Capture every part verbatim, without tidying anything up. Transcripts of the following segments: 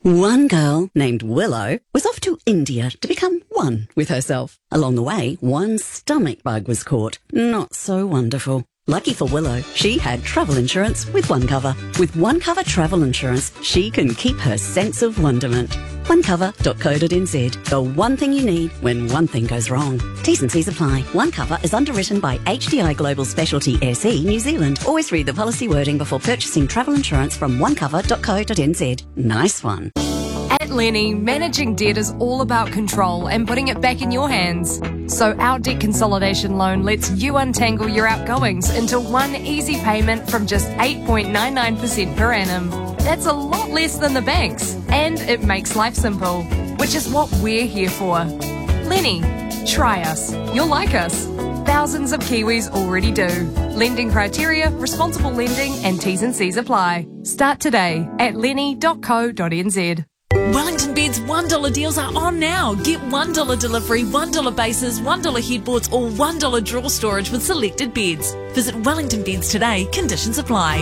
One girl named Willow was off to India to become one with herself. Along the way, one stomach bug was caught. Not so wonderful. Lucky for Willow, she had travel insurance with OneCover. With OneCover travel insurance, she can keep her sense of wonderment. one cover dot co dot n z. The one thing you need when one thing goes wrong. T's and C's apply. OneCover is underwritten by H D I Global Specialty S E New Zealand. Always read the policy wording before purchasing travel insurance from one cover dot co dot n z. Nice one. At Lenny, managing debt is all about control and putting it back in your hands. So our debt consolidation loan lets you untangle your outgoings into one easy payment from just eight point nine nine percent per annum. That's a lot less than the banks, and it makes life simple, which is what we're here for. Lenny, try us. You'll like us. Thousands of Kiwis already do. Lending criteria, responsible lending, and T's and C's apply. Start today at lenny dot co dot n z. Wellington Beds one dollar deals are on now. Get one dollar delivery, one dollar bases, one dollar headboards or one dollar drawer storage with selected beds. Visit Wellington Beds today. Conditions apply.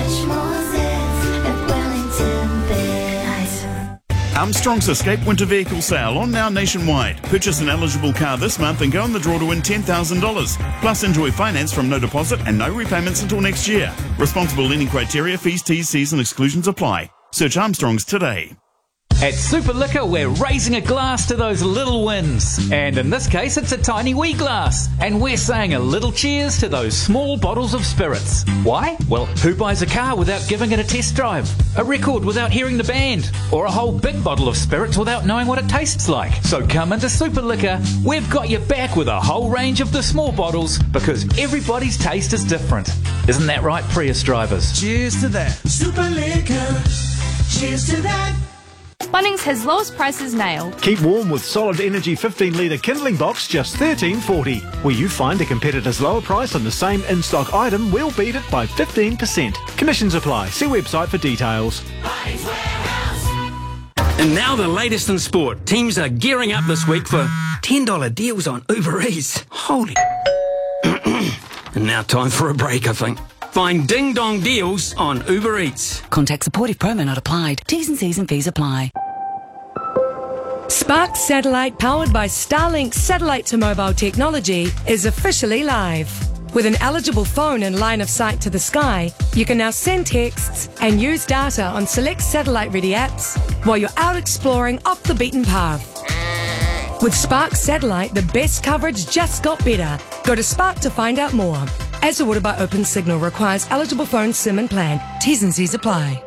Armstrong's Escape Winter Vehicle Sale on now nationwide. Purchase an eligible car this month and go in the draw to win ten thousand dollars. Plus enjoy finance from no deposit and no repayments until next year. Responsible lending criteria, fees, T's, C's and exclusions apply. Search Armstrong's today. At Super Liquor, we're raising a glass to those little wins. And in this case, it's a tiny wee glass. And we're saying a little cheers to those small bottles of spirits. Why? Well, who buys a car without giving it a test drive? A record without hearing the band? Or a whole big bottle of spirits without knowing what it tastes like? So come into Super Liquor. We've got your back with a whole range of the small bottles because everybody's taste is different. Isn't that right, Prius drivers? Cheers to that. Super Liquor. Cheers to that. Bunnings has lowest prices nailed. Keep warm with Solid Energy fifteen litre kindling box, just thirteen forty. Where you find a competitor's lower price on the same in-stock item, we'll beat it by fifteen percent. Conditions apply. See website for details. And now the latest in sport. Teams are gearing up this week for ten dollar deals on Uber Eats. Holy... And now time for a break, I think. Find Ding Dong deals on Uber Eats. Contact supportive promo not applied. T's and C's and fees apply. Spark Satellite, powered by Starlink satellite to mobile technology, is officially live. With an eligible phone and line of sight to the sky, you can now send texts and use data on select satellite-ready apps while you're out exploring off the beaten path. With Spark Satellite, the best coverage just got better. Go to Spark to find out more. As ordered by Open Signal, requires eligible phone, SIM and plan. T's and C's apply.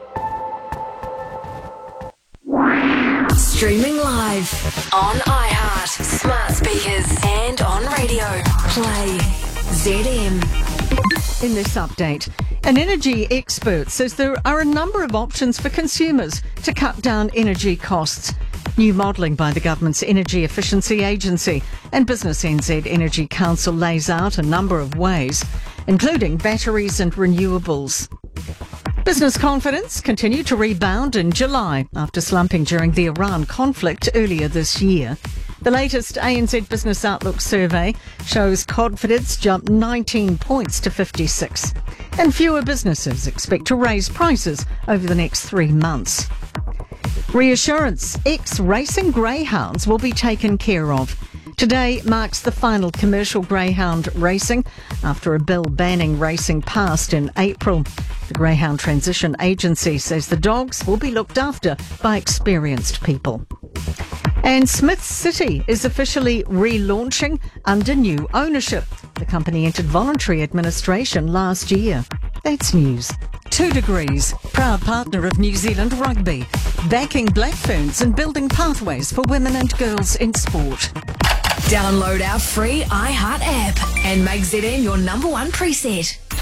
Streaming live on iHeart, smart speakers and on radio. Play Z M. In this update, an energy expert says there are a number of options for consumers to cut down energy costs. New modelling by the government's Energy Efficiency Agency and Business N Z Energy Council lays out a number of ways, including batteries and renewables. Business confidence continued to rebound in July after slumping during the Iran conflict earlier this year. The latest A N Z Business Outlook survey shows confidence jumped nineteen points to fifty-six, and fewer businesses expect to raise prices over the next three months. Reassurance, ex-racing greyhounds will be taken care of. Today marks the final commercial greyhound racing after a bill banning racing passed in April. The Greyhound Transition Agency says the dogs will be looked after by experienced people. And Smith City is officially relaunching under new ownership. The company entered voluntary administration last year. That's news. Two Degrees, proud partner of New Zealand Rugby, backing Black Ferns and building pathways for women and girls in sport. Download our free iHeart app and make Z M your number one preset.